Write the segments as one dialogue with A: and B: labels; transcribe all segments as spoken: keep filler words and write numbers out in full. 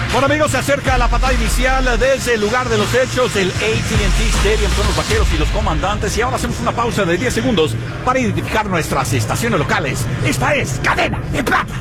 A: Bueno, amigos, se acerca la patada inicial desde el lugar de los hechos, el A T and T Stadium. Son los vaqueros y los comandantes. Y ahora hacemos una pausa de diez segundos para identificar nuestras estaciones locales. Esta es Cadena de Plata.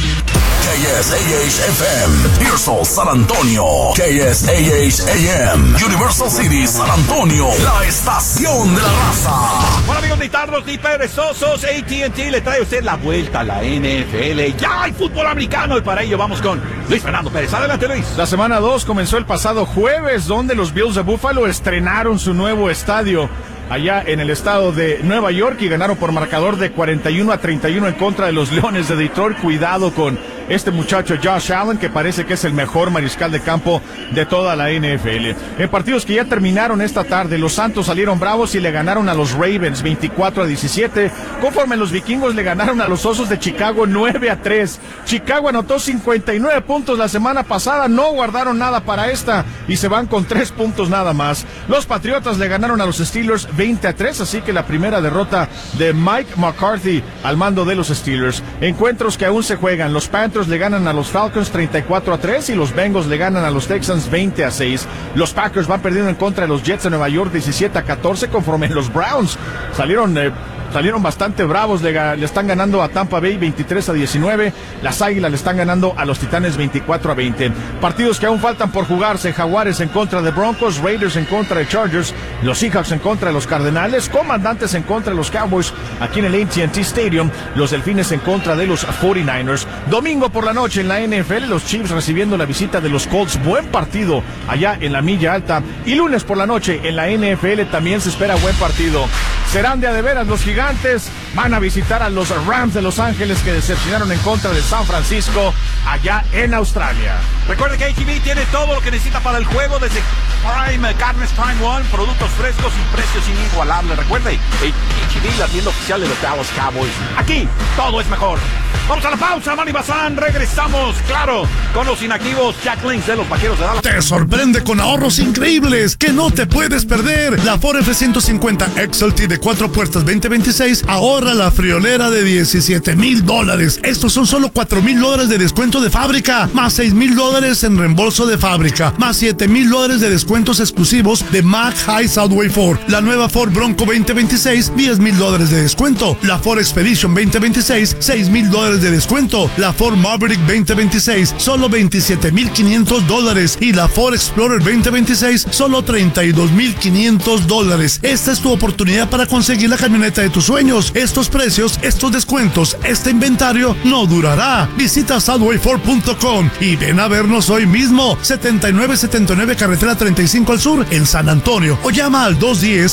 B: K S A H F M, Pearsall, San Antonio. K S A H A M, Universal City, San Antonio. La estación de la raza.
A: Bueno, amigos, ni tardos ni perezosos. A T and T le trae a usted la vuelta a la N F L. Ya hay fútbol americano y para ello vamos con Luis Fernando Pérez. Adelante, Luis.
C: La semana dos comenzó el pasado jueves, donde los Bills de Buffalo estrenaron su nuevo estadio allá en el estado de Nueva York y ganaron por marcador de cuarenta y uno a treinta y uno en contra de los Leones de Detroit. Cuidado con este muchacho Josh Allen, que parece que es el mejor mariscal de campo de toda la N F L. En partidos que ya terminaron esta tarde, los Santos salieron bravos y le ganaron a los Ravens veinticuatro a diecisiete, conforme los Vikingos le ganaron a los Osos de Chicago nueve a tres. Chicago anotó cincuenta y nueve puntos la semana pasada, no guardaron nada para esta y se van con tres puntos nada más. Los Patriotas le ganaron a los Steelers veinte a tres, así que la primera derrota de Mike McCarthy al mando de los Steelers. Encuentros que aún se juegan: los Panthers le ganan a los Falcons treinta y cuatro a tres y los Bengals le ganan a los Texans veinte a seis. Los Packers van perdiendo en contra de los Jets de Nueva York diecisiete a catorce, conforme los Browns salieron eh, Salieron bastante bravos, le, le están ganando a Tampa Bay veintitrés a diecinueve. Las Águilas le están ganando a los Titanes veinticuatro a veinte. Partidos que aún faltan por jugarse: Jaguares en contra de Broncos, Raiders en contra de Chargers, los Seahawks en contra de los Cardenales, Comandantes en contra de los Cowboys aquí en el A T and T Stadium, los Delfines en contra de los cuarenta y nueve ers. Domingo por la noche en la N F L, los Chiefs recibiendo la visita de los Colts, buen partido allá en la milla alta. Y lunes por la noche en la N F L también se espera buen partido. Serán de a de veras los Gigantes, van a visitar a los Rams de Los Ángeles, que decepcionaron en contra de San Francisco allá en Australia.
A: Recuerde que H E B tiene todo lo que necesita para el juego, desde Prime, Carnes Prime One, productos frescos y precios inigualables. Recuerde, H E B, la tienda oficial de los Dallas Cowboys. Aquí todo es mejor. Vamos a la pausa, Manny Bazán. Regresamos, claro, con los inactivos Jack Links de los Vaqueros de Dallas.
D: Te sorprende con ahorros increíbles que no te puedes perder. La Ford F ciento cincuenta X L T de cuatro puertas veinte veintiséis ahorra la friolera de diecisiete mil dólares. Estos son solo cuatro mil dólares de descuento de fábrica, más seis mil dólares en reembolso de fábrica, más siete mil dólares de descuentos exclusivos de Mac High Southway Ford. La nueva Ford Bronco veinte veintiséis, diez mil dólares de descuento. La Ford Expedition veinte veintiséis, seis mil dólares de descuento. La Ford Maverick veinte veintiséis, solo veintisiete mil quinientos dólares. Y la Ford Explorer veinte veintiséis, solo treinta y dos mil quinientos dólares. Esta es tu oportunidad para conseguir la camioneta de tus sueños. Estos precios, estos descuentos, este inventario no durará. Visita southway ford punto com y ven a vernos hoy mismo. setenta y nueve setenta y nueve carretera treinta y cinco al sur en San Antonio, o llama al dos uno cero,